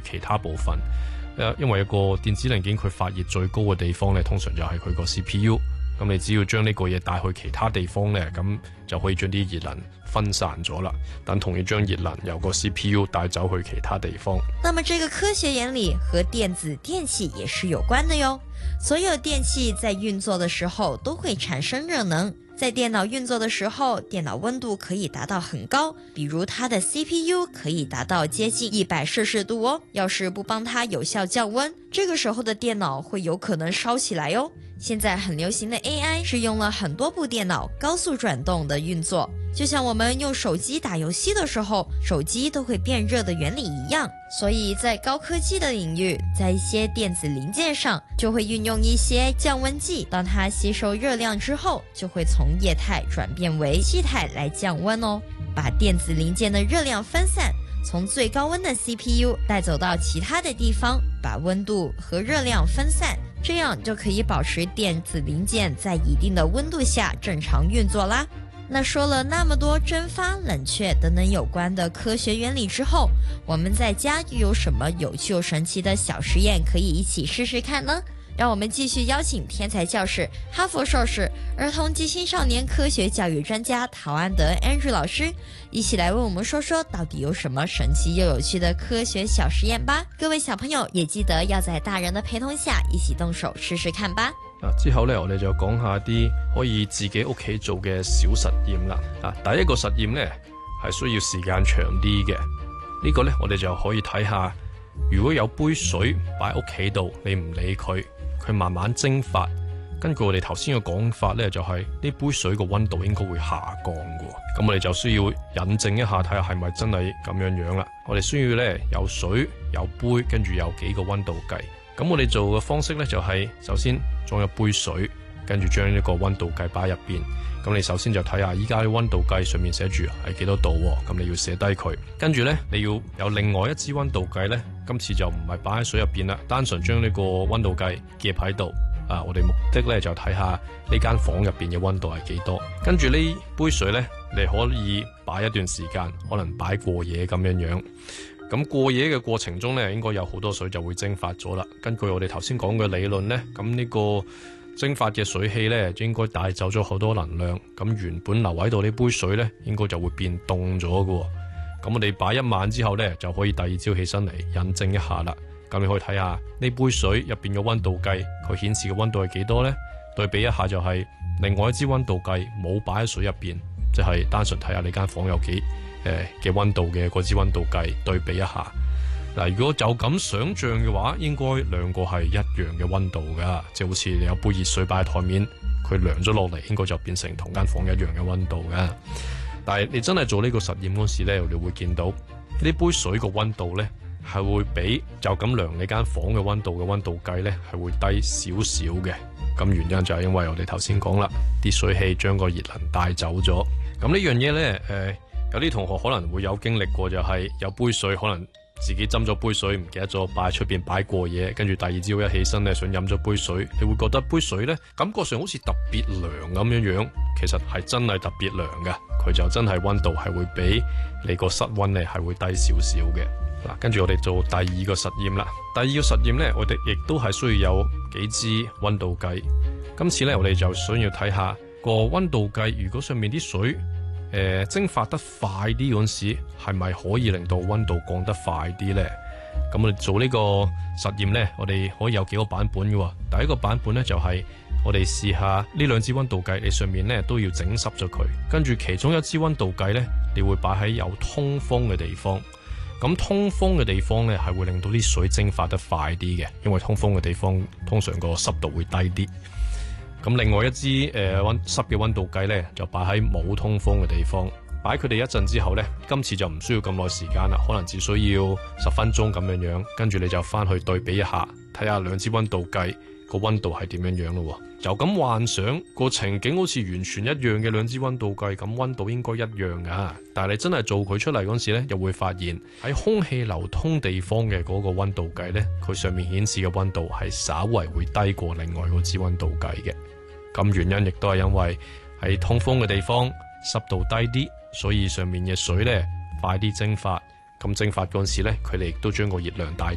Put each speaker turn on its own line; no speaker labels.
其他部分。因為一個電子零件佢發熱最高嘅地方呢，通常就係佢個 CPU。咁你只要將呢個嘢帶去其他地方呢，咁就可以將啲熱能分散咗啦。但同樣將熱能由個 CPU 帶走去其他地方。
那麼這個科學原理和電子電器也是有關的喲。所有電器在運作的時候都會產生熱能。在電腦運作的時候，電腦溫度可以達到很高，比如它的 CPU 可以達到接近100攝氏度哦。要是不幫它有效降溫，這個時候的電腦會有可能燒起來喲。現在很流行的 AI 是用了很多部電腦高速轉動的運作，就像我們用手機打遊戲的時候，手機都會變熱的原理一樣。所以在高科技的領域，在一些電子零件上就會運用一些降溫劑，當它吸收熱量之後，就會從液態轉變為氣態來降溫哦，把電子零件的熱量分散，從最高溫的 CPU 帶走到其他的地方，把溫度和熱量分散，這樣就可以保持電子零件在一定的溫度下正常運作啦。那說了那麼多蒸發、冷卻等等有關的科學原理之後，我們在家又有什麼有趣又神奇的小實驗可以一起試試看呢？讓我們繼續邀請天才教室、哈佛碩士、兒童及青少年科學教育專家陶安德 Andrew 老師，一起來為我們說說到底有什麼神奇又有趣的科學小實驗吧。各位小朋友也記得要在大人的陪同下一起動手試試看吧。
之後呢，我哋就講下啲可以自己屋企做嘅小實驗啦。第一個實驗呢，係需要時間長啲嘅。呢個呢，我哋就可以睇下，如果有杯水擺喺屋企度，你唔理佢，佢慢慢蒸發。根據我哋頭先嘅講法呢，就係呢杯水個溫度應該會下降嘅。咁我哋就需要引證一下，睇下係咪真係咁樣樣啦。我哋需要呢，有水有杯，跟住有幾個溫度計。咁我哋做嘅方式呢，就係首先裝一杯水，跟住將呢個溫度計擺入邊。咁你首先就睇下依家啲溫度計上面寫住係幾多度喎，咁你要寫低佢。跟住呢，你要有另外一支溫度計呢，今次就唔係擺喺水入邊啦，單純將呢個溫度計夾喺度。我哋目的呢，就睇下呢間房入邊嘅溫度係幾多。跟住呢杯水呢，你可以擺一段時間，可能擺過夜咁樣樣。咁過夜嘅過程中呢，應該有好多水就會蒸發咗啦。根據我哋頭先講嘅理論呢，咁呢個蒸發嘅水汽呢，應該帶走咗好多能量。咁原本留喺度呢杯水呢，應該就會變凍咗嘅。咁我哋擺一晚之後呢，就可以第二朝起身嚟印證一下啦。咁你可以睇下呢杯水入邊嘅溫度計，佢顯示嘅溫度係幾多呢？對比一下就係另外一支溫度計冇擺喺水入邊，就係單純睇下你間房有幾嘅溫度嘅嗰支溫度計對比一下。嗱，如果就咁想像嘅話，應該兩個係一樣嘅溫度噶，即係好似你有杯熱水擺喺台面，佢涼咗落嚟，應該就變成同間房一樣嘅溫度噶。但係你真係做呢個實驗嗰時呢，我哋會見到呢杯水個溫度呢，係會比就咁量你間房嘅溫度嘅溫度計呢，係會低少少嘅。咁原因就係因為我哋頭先講啦，啲水汽將個熱能帶走咗。咁呢樣嘢呢，有啲同學可能會有經歷過，就係有杯水可能自己斟咗杯水唔記得咗擺喺出邊擺過夜，跟住第二朝一起身呢，想飲咗杯水，你會覺得杯水呢，感覺上好似特別涼咁樣樣，其實係真係特別涼嘅，佢就真係溫度係會比你個室溫呢係會低少少嘅。嗱，跟住我哋做第二個實驗啦。第二個實驗呢，我哋亦都係需要有幾支溫度計。今次呢，我哋就想要睇下個溫度計，如果上面啲水蒸發得快啲嗰陣時，係咪可以令到溫度降得快啲呢？咁我哋做呢個實驗呢，我哋可以有幾個版本嘅。第一個版本呢，就係我哋試下呢兩支溫度計，你上面呢都要整濕咗佢，跟住其中一支溫度計呢，你會擺喺有通風嘅地方。咁通風嘅地方呢，係會令到啲水蒸發得快啲嘅，因為通風嘅地方通常個濕度會低啲。咁另外一支濕嘅溫度計呢，就擺喺冇通風嘅地方。擺佢哋一陣之後呢，今次就唔需要咁耐時間啦，可能只需要10分鐘咁樣樣。跟住你就翻去對比一下，睇下兩支溫度計個溫度係點樣樣咯。就咁幻想個情景好似完全一樣嘅兩支溫度計，咁溫度應該一樣噶。但係你真係做佢出嚟嗰時呢，又會發現喺空氣流通地方嘅嗰個溫度計呢，佢上面顯示嘅溫度係稍為會低過另外嗰支溫度計嘅。咁原因亦都係因為喺通風嘅地方濕度低啲，所以上面嘅水呢快啲蒸發。咁蒸發嗰陣時呢，佢哋亦都將個熱量帶